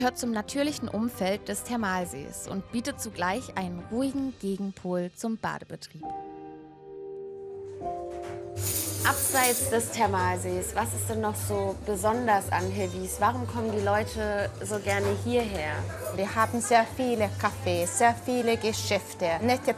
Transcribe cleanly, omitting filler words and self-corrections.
Gehört zum natürlichen Umfeld des Thermalsees und bietet zugleich einen ruhigen Gegenpol zum Badebetrieb. Abseits des Thermalsees, was ist denn noch so besonders an Hilvis? Warum kommen die Leute so gerne hierher? Wir haben sehr viele Cafés, sehr viele Geschäfte, nette